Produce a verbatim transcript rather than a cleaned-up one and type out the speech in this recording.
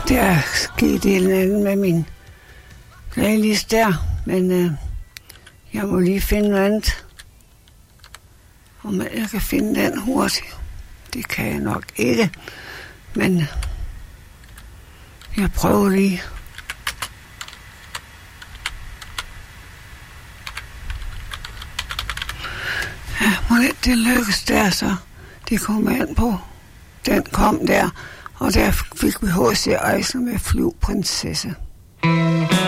Der er sket et eller andet med min playlist der, men øh, jeg må lige finde noget andet. Om jeg kan finde den hurtigt. Det kan jeg nok ikke, men jeg prøver lige. Ja, må det, det lykkes der, så det kom an på. Den kom der, og der fik vi H C Eisner med Flyvprinsesse.